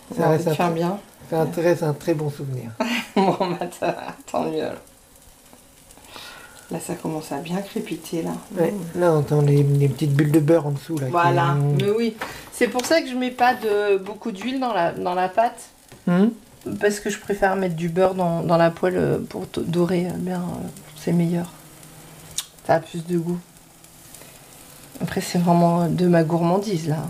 Ça reste un, bien. ça reste un très bon souvenir. Bon, bah, tant mieux. Alors. Là, ça commence à bien crépiter, là. Ouais, là, on entend les petites bulles de beurre en dessous. Là, Voilà, mais oui. C'est pour ça que je mets pas beaucoup d'huile dans la pâte. Parce que je préfère mettre du beurre dans la poêle pour dorer bien. C'est meilleur. Ça a plus de goût. Après, c'est vraiment de ma gourmandise, là.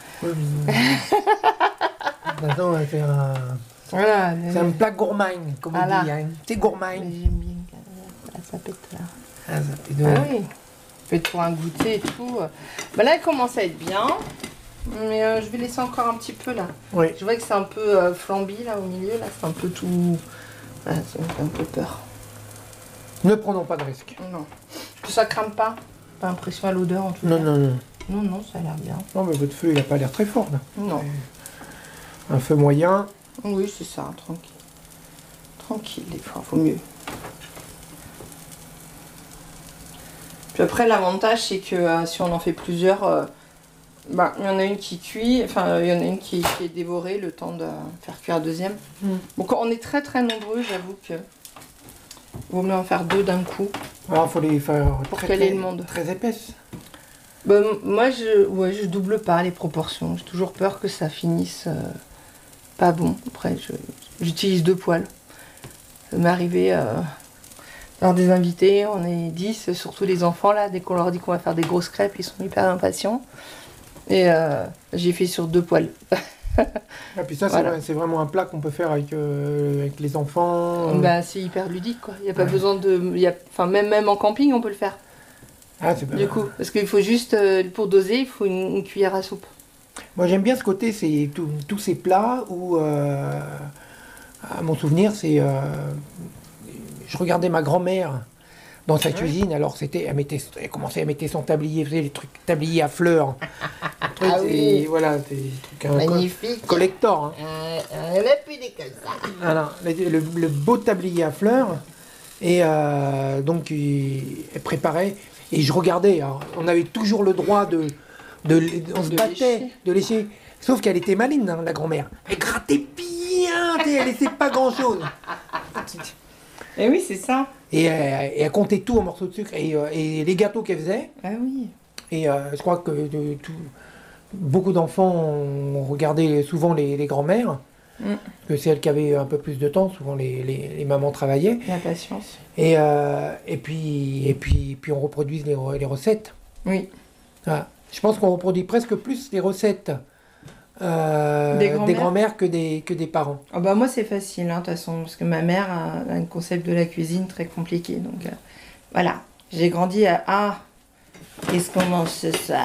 Maintenant, on va faire un... Voilà. C'est un plat gourmand, comme on dit. Hein. C'est gourmand. J'aime bien. Ça pète, là. Ah, ça fait de... Ah oui. Fait pour un goûter et tout. Bah là, elle commence à être bien. Mais je vais laisser encore un petit peu, là. Oui. Je vois que c'est un peu flambi, là, au milieu. Là, c'est un peu tout... Voilà, ça me fait un peu peur. Ne prenons pas de risques. Non. Ça crame pas. Pas l'impression à l'odeur, en tout Non, cas. non, non. Non, ça a l'air bien. Non, mais votre feu, il n'a pas l'air très fort, là. Non. Un feu moyen. Oui, c'est ça, tranquille. Tranquille, des fois, vaut mieux. Puis après, l'avantage, c'est que si on en fait plusieurs, il y en a une qui cuit, enfin, il y en a une qui est dévorée, le temps de faire cuire la deuxième. Donc, quand on est très très nombreux, j'avoue que vaut mieux en faire 2 d'un coup. Alors, il faut les faire Pour très, caler très, le monde. très épaisses. Bah, moi, je double pas les proportions. J'ai toujours peur que ça finisse pas bon. Après, j'utilise 2 poêles. Ça m'est arrivé lors des invités, on est 10, surtout les enfants là. Dès qu'on leur dit qu'on va faire des grosses crêpes, ils sont hyper impatients. Et j'ai fait sur 2 poêles. Et puis ça, Voilà. c'est vraiment un plat qu'on peut faire avec les enfants. Bah, c'est hyper ludique, quoi. Il n'y a pas besoin de... Enfin, même en camping, on peut le faire. Ah, c'est bien. Du coup, parce qu'il faut juste, pour doser, il faut une cuillère à soupe. Moi, j'aime bien ce côté, c'est tous ces plats où, à mon souvenir, c'est... je regardais ma grand-mère dans sa cuisine, alors elle commençait à mettre son tablier, elle faisait les trucs tabliers à fleurs. Ah oui. Voilà, des trucs Magnifique. collector. Hein. On a plus des comme ça. Alors, le beau tablier à fleurs, et donc elle préparait, et je regardais, alors, on avait toujours le droit on se battait lécher. de lécher, sauf qu'elle était maligne, hein, la grand-mère. Elle grattait bien, tu sais, elle laissait pas grand-chose. Et oui, c'est ça. Et elle comptait tout en morceaux de sucre, et les gâteaux qu'elle faisait, Ah oui. et je crois que beaucoup d'enfants ont regardé souvent les grand-mères, que c'est elles qui avaient un peu plus de temps, souvent les mamans travaillaient. La patience. Et puis on reproduise les recettes. Oui. Voilà. Je pense qu'on reproduit presque plus les recettes des grands-mères que des parents. Oh bah moi c'est facile, hein, de toute façon, parce que ma mère a un concept de la cuisine très compliqué. Donc voilà, j'ai grandi à ah, qu'est-ce qu'on mange ce soir.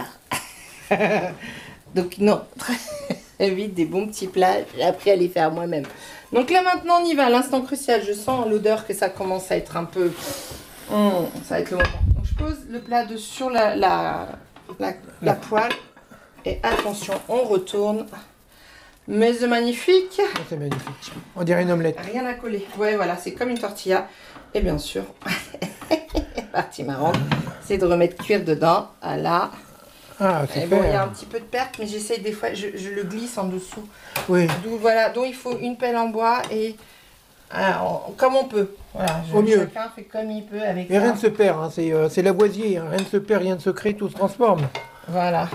Donc non, très vite des bons petits plats, j'ai appris à les faire moi-même. Donc là maintenant on y va, à l'instant crucial, je sens l'odeur que ça commence à être un peu... ça va être le moment. Donc je pose le plat sur la poêle. Et attention, on retourne. Mais c'est magnifique. Oh, c'est magnifique. On dirait une omelette. Rien à coller. Ouais, voilà, c'est comme une tortilla. Et bien sûr, partie marrante, c'est de remettre cuire dedans. Voilà. Ah, Et super. bon, il y a un petit peu de perte, mais j'essaye des fois, je le glisse en dessous. Oui. Donc voilà, donc il faut une pelle en bois et comme on peut. Voilà, Au mieux. chacun fait comme il peut avec Mais ça. rien ne se perd, hein. C'est Lavoisier. Hein. Rien ne se perd, rien ne se crée, tout se transforme. Voilà.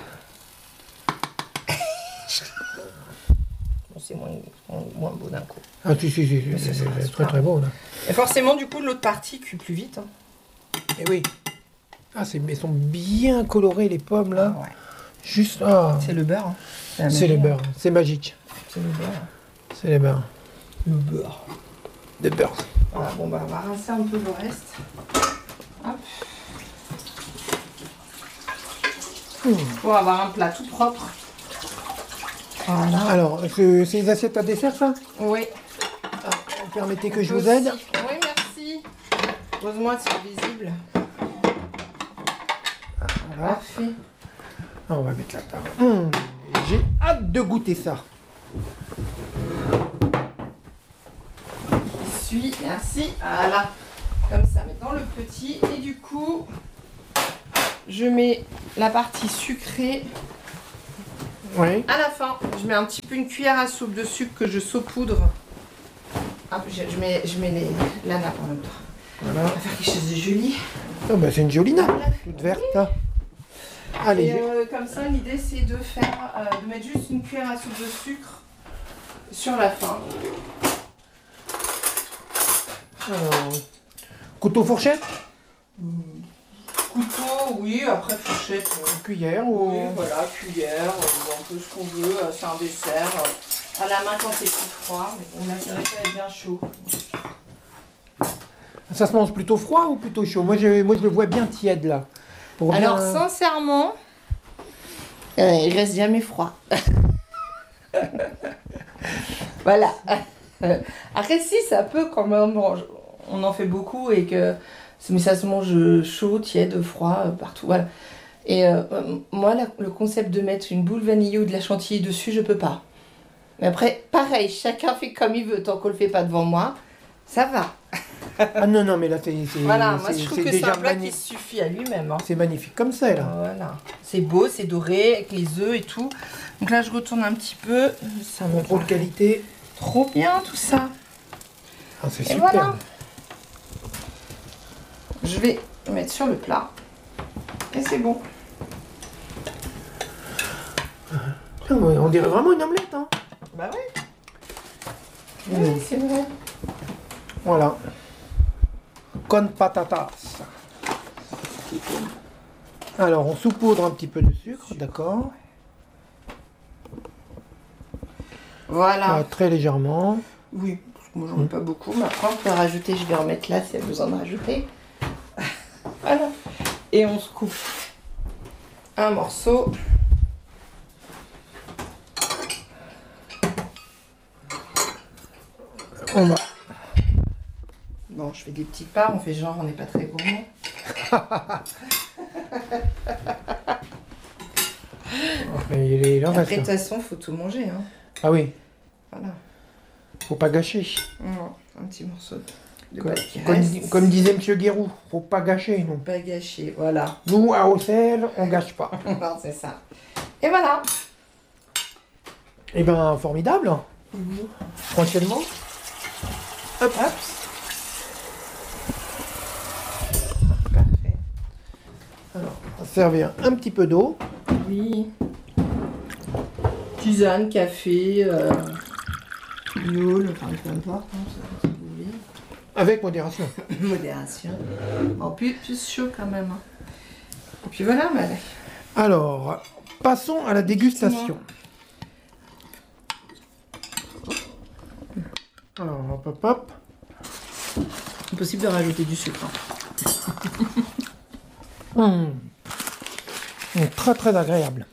Bon, c'est moins beau d'un coup. Ah si, c'est très très beau là. Et forcément, du coup, l'autre partie cuit plus vite. Hein. Et oui. Ah, elles sont bien colorées les pommes là. Ouais. Juste. Ah. C'est le beurre. Hein. C'est le beurre. C'est magique. C'est le beurre. C'est le beurre. Le beurre. De beurre. Voilà, bon, bah, on va rincer un peu le reste. Hop. Pour avoir un plat tout propre. Voilà. Alors, c'est les assiettes à dessert ça? Oui. Vous permettez que je vous aide? Oui, merci. Heureusement, c'est visible. Voilà. Parfait. Ah, on va mettre la table. J'ai hâte de goûter ça. Essuie, merci. Voilà. Comme ça, maintenant le petit. Et du coup, je mets la partie sucrée Oui. À la fin, je mets un petit peu une cuillère à soupe de sucre que je saupoudre. Hop, je mets la nappe en même temps. Voilà. On va faire quelque chose de joli. Oh, bah, c'est une jolie nappe, toute verte là. Allez. Et comme ça, l'idée c'est de mettre juste une cuillère à soupe de sucre sur la fin. Alors, couteau fourchette? Couteau, oui, après fourchette. Cuillère ou... Oui, voilà, cuillère, un peu ce qu'on veut, c'est un dessert. À la main quand c'est plus froid, mais bon là c'est vrai que ça va être bien chaud. Ça se mange plutôt froid ou plutôt chaud? Moi je le vois bien tiède là. Pour Alors bien... sincèrement, il reste jamais froid. Voilà. Après si, ça peut quand même, on en fait beaucoup et que... Mais ça se mange chaud, tiède, froid, partout, voilà. Et moi, le concept de mettre une boule vanillée ou de la chantilly dessus, je peux pas. Mais après, pareil, chacun fait comme il veut, tant qu'on le fait pas devant moi, ça va. Ah non, non, mais là c'est... Voilà, moi je trouve que c'est déjà un plat qui suffit à lui-même. Hein. C'est magnifique comme ça là. Voilà. C'est beau, c'est doré, avec les œufs et tout. Donc là, je retourne un petit peu. Ça me Contrôle qualité. trop bien tout ça. Ah, c'est Et super. voilà. Je vais le mettre sur le plat. Et c'est bon. On dirait vraiment une omelette. Hein. Bah ouais. Oui, c'est vrai. Voilà. Con patatas. Alors, on saupoudre un petit peu de sucre, d'accord. Voilà. Très légèrement. Oui, moi j'en mets pas beaucoup, mais après on peut rajouter, je vais remettre là s'il y a besoin de rajouter. Voilà. Et on se coupe un morceau. On va. Bon, je fais des petites parts, on fait genre on n'est pas très gourmand. Il est là, Après, de parce toute que- façon, faut tout manger. Hein. Ah oui, Voilà. faut pas gâcher. Non, un petit morceau de Comme, pâte qui reste. comme disait Monsieur Guérou, faut pas gâcher, non. Pas gâché, voilà. Nous, à Auxerre, on gâche pas. Non, c'est ça. Et voilà. Eh ben, formidable. Tranquillement. Hop, hop. Parfait. Alors, on va servir un petit peu d'eau. Oui. Tisane, café, youle, enfin peu importe, hein, ça, si vous voulez. Avec modération. Modération. En plus chaud quand même. Hein. Et puis voilà, Malek. Alors, passons à la dégustation. Alors, hop, hop, hop. Impossible de rajouter du sucre. Très très agréable.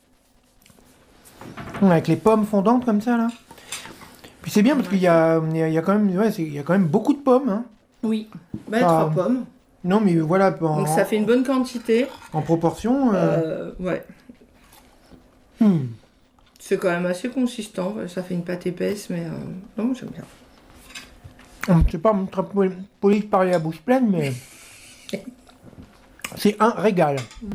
Avec les pommes fondantes comme ça là. Puis c'est bien parce qu'il y a quand même, ouais, il y a quand même beaucoup de pommes. Hein. Oui. Bah, Ah. 3 pommes. Non mais voilà, Donc ça fait une bonne quantité. en proportion. Ouais. hmm. C'est quand même assez consistant. Ça fait une pâte épaisse, mais non, moi, j'aime bien. C'est pas très poli de parler à bouche pleine, mais c'est un régal.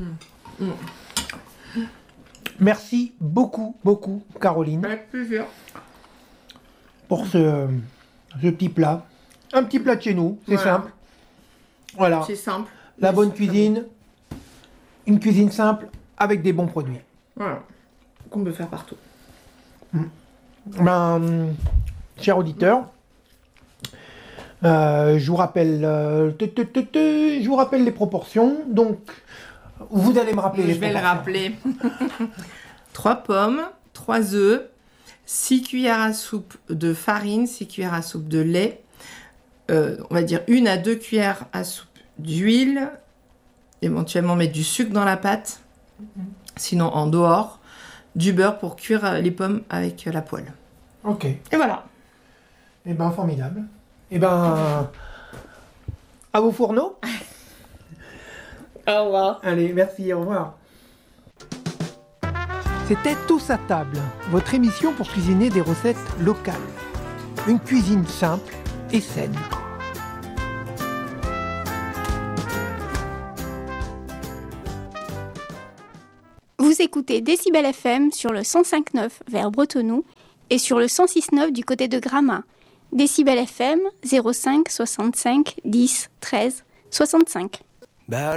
Merci beaucoup, beaucoup, Caroline, Avec plaisir. pour ce petit plat. Un petit plat de chez nous, c'est Voilà. simple. Voilà, C'est simple. la Mais bonne c'est très cuisine, une cuisine simple avec des bons produits. bon. Voilà. Qu'on peut faire partout. Ben, chers auditeurs, je vous rappelle, je vous rappelle les proportions. Donc, vous allez me rappeler les Je vais le proportions. rappeler. 3 pommes, 3 œufs, 6 cuillères à soupe de farine, 6 cuillères à soupe de lait, on va dire 1 à 2 cuillères à soupe d'huile, éventuellement mettre du sucre dans la pâte, sinon en dehors, du beurre pour cuire les pommes avec la poêle. Ok. Et voilà. Eh ben, formidable. Eh ben, à vos fourneaux. Au revoir. Allez, merci, au revoir. C'était Tous à table, votre émission pour cuisiner des recettes locales. Une cuisine simple et saine. Vous écoutez Décibel FM sur le 105.9 vers Bretenoux et sur le 106.9 du côté de Gramat. Décibel FM 05 65 10 13 65.